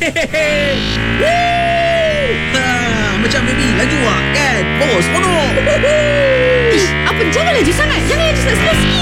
Macam baby laju kan. Bos, mono. Ish, apa? Jangan laju sangat. Jangan laju sangat.